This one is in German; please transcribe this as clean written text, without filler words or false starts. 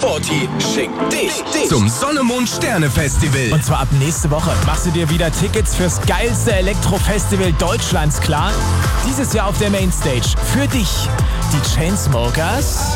40 schickt dich zum Sonne-Mond-Sterne-Festival. Und zwar ab nächste Woche. Machst du dir wieder Tickets fürs geilste Elektro-Festival Deutschlands klar? Dieses Jahr auf der Mainstage für dich die Chainsmokers,